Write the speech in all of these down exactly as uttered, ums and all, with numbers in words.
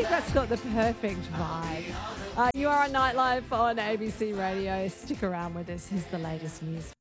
That's got the perfect vibe. Uh, you are on Nightlife on A B C Radio. Stick around with us. Here's the latest news.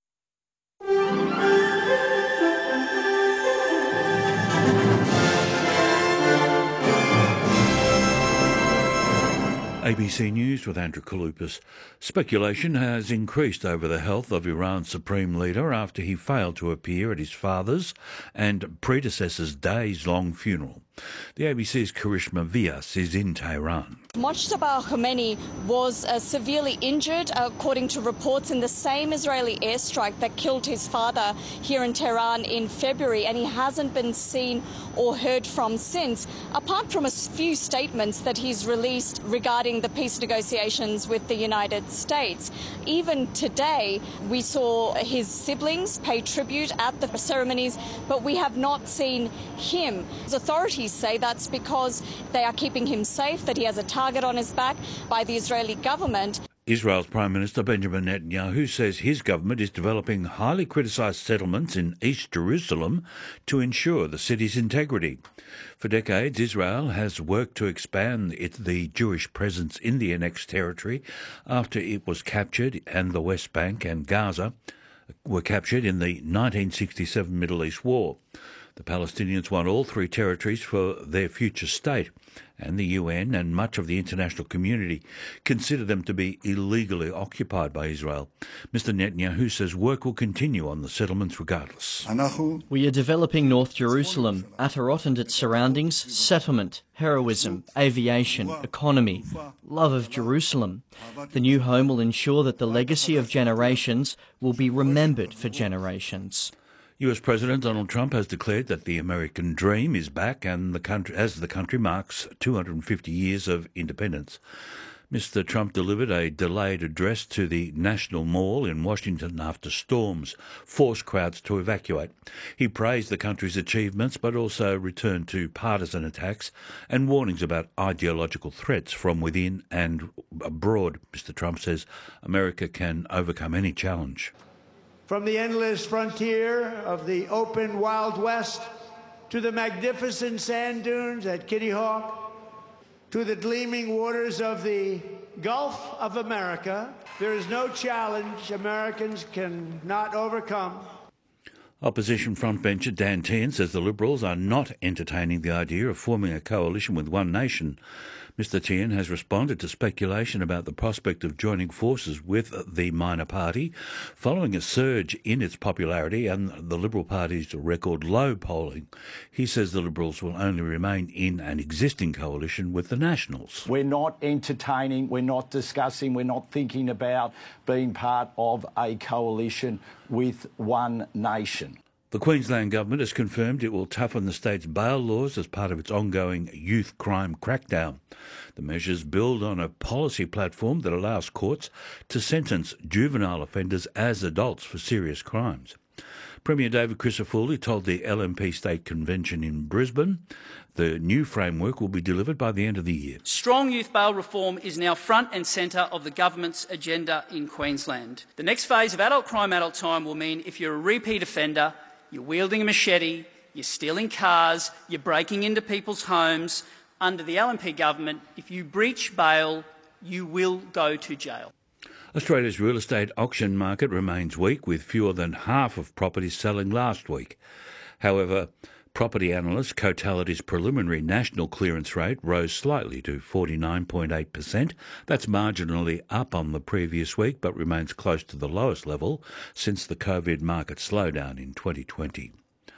A B C News with Andrew Kalupas. Speculation has increased over the health of Iran's supreme leader after he failed to appear at his father's and predecessor's days-long funeral. The A B C's Karishma Vyas is in Tehran. Mojtaba Khomeini was uh, severely injured, uh, according to reports, in the same Israeli airstrike that killed his father here in Tehran in February, and he hasn't been seen or heard from since, apart from a few statements that he's released regarding the peace negotiations with the United States. Even today, we saw his siblings pay tribute at the ceremonies, but we have not seen him. As authorities say that's because they are keeping him safe, that he has a target on his back by the Israeli government. Israel's Prime Minister Benjamin Netanyahu says his government is developing highly criticised settlements in East Jerusalem to ensure the city's integrity. For decades, Israel has worked to expand it, the Jewish presence in the annexed territory after it was captured, and the West Bank and Gaza were captured in the nineteen sixty-seven Middle East War. The Palestinians want all three territories for their future state, and the U N and much of the international community consider them to be illegally occupied by Israel. Mister Netanyahu says work will continue on the settlements regardless. We are developing North Jerusalem, Atarot and its surroundings, settlement, heroism, aviation, economy, love of Jerusalem. The new home will ensure that the legacy of generations will be remembered for generations. U S President Donald Trump has declared that the American dream is back, and the country, as the country marks two hundred fifty years of independence. Mister Trump delivered a delayed address to the National Mall in Washington after storms forced crowds to evacuate. He praised the country's achievements, but also returned to partisan attacks and warnings about ideological threats from within and abroad. Mister Trump says America can overcome any challenge. From the endless frontier of the open Wild West to the magnificent sand dunes at Kitty Hawk to the gleaming waters of the Gulf of America, there is no challenge Americans cannot overcome. Opposition frontbencher Dan Tehan says the Liberals are not entertaining the idea of forming a coalition with One Nation. Mister Tehan has responded to speculation about the prospect of joining forces with the minor party following a surge in its popularity and the Liberal Party's record low polling. He says the Liberals will only remain in an existing coalition with the Nationals. We're not entertaining, we're not discussing, we're not thinking about being part of a coalition with One Nation. The Queensland Government has confirmed it will toughen the state's bail laws as part of its ongoing youth crime crackdown. The measures build on a policy platform that allows courts to sentence juvenile offenders as adults for serious crimes. Premier David Crisafulli told the L N P State Convention in Brisbane the new framework will be delivered by the end of the year. Strong youth bail reform is now front and centre of the government's agenda in Queensland. The next phase of adult crime, adult time will mean if you're a repeat offender, you're wielding a machete, you're stealing cars, you're breaking into people's homes, under the L N P government, if you breach bail, you will go to jail. Australia's real estate auction market remains weak, with fewer than half of properties selling last week. However, property analyst Cotality's preliminary national clearance rate rose slightly to forty-nine point eight percent. That's marginally up on the previous week, but remains close to the lowest level since the COVID market slowdown in twenty twenty.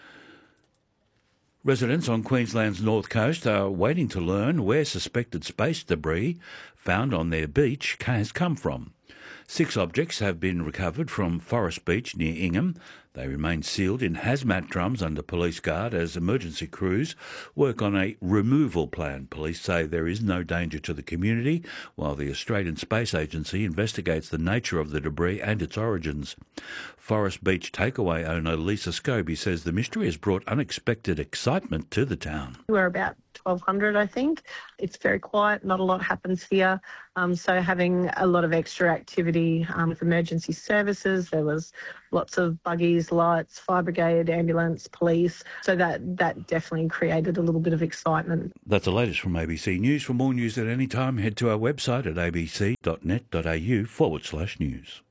Residents on Queensland's north coast are waiting to learn where suspected space debris found on their beach has come from. Six objects have been recovered from Forest Beach near Ingham. They remain sealed in hazmat drums under police guard as emergency crews work on a removal plan. Police say there is no danger to the community, while the Australian Space Agency investigates the nature of the debris and its origins. Forest Beach takeaway owner Lisa Scobie says the mystery has brought unexpected excitement to the town. We're about twelve hundred, I think. It's very quiet, not a lot happens here. Um, so having a lot of extra activity um, with emergency services, there was lots of buggies, lights, fire brigade, ambulance, police. So that, that definitely created a little bit of excitement. That's the latest from A B C News. For more news at any time, head to our website at abc.net.au forward slash news.